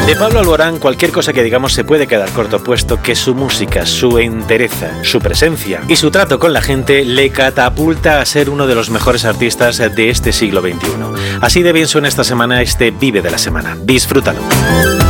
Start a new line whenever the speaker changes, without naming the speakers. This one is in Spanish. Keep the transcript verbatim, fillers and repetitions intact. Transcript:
De Pablo Alborán, cualquier cosa que digamos se puede quedar corto, puesto que su música, su entereza, su presencia y su trato con la gente le catapulta a ser uno de los mejores artistas de este siglo veintiuno. Así de bien suena esta semana este Vive de la Semana. Disfrútalo.